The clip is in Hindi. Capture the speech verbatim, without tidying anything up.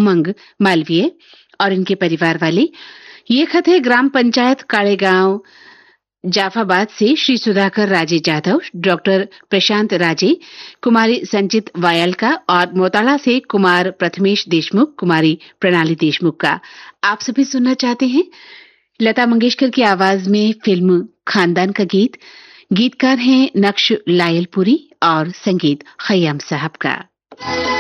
उमंग मालवीय और इनके परिवार वाले। ये खत है ग्राम पंचायत काड़ेगांव जाफाबाद से श्री सुधाकर राजे जाधव, डॉक्टर प्रशांत राजे, कुमारी संचित वायल का और मोताला से कुमार प्रथमेश देशमुख, कुमारी प्रणाली देशमुख का। आप सभी सुनना चाहते हैं लता मंगेशकर की आवाज में फिल्म खानदान का गीत। गीतकार हैं नक्श लायलपुरी और संगीत खयाम साहब का।